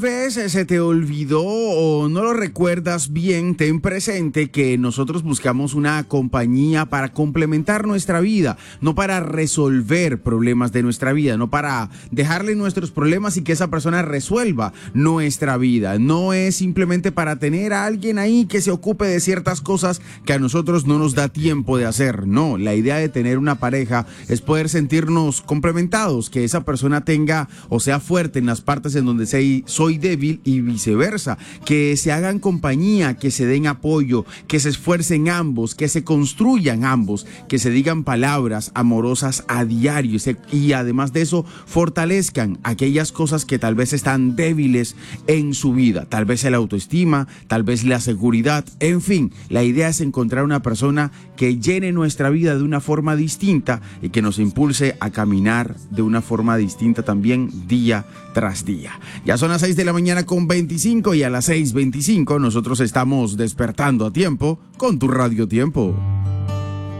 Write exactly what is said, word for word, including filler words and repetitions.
Veces se te olvidó o no lo recuerdas bien, ten presente que nosotros buscamos una compañía para complementar nuestra vida, no para resolver problemas de nuestra vida, no para dejarle nuestros problemas y que esa persona resuelva nuestra vida. No es simplemente para tener a alguien ahí que se ocupe de ciertas cosas que a nosotros no nos da tiempo de hacer. No, la idea de tener una pareja es poder sentirnos complementados, que esa persona tenga o sea fuerte en las partes en donde se, soy débil y viceversa, que se hagan compañía, que se den apoyo, que se esfuercen ambos, que se construyan ambos, que se digan palabras amorosas a diario y además de eso fortalezcan aquellas cosas que tal vez están débiles en su vida, tal vez la autoestima, tal vez la seguridad, en fin, la idea es encontrar una persona que llene nuestra vida de una forma distinta y que nos impulse a caminar de una forma distinta también día tras día. Ya son las seis de la mañana con veinticinco y a las seis veinticinco nosotros estamos despertando a tiempo con tu Radio Tiempo.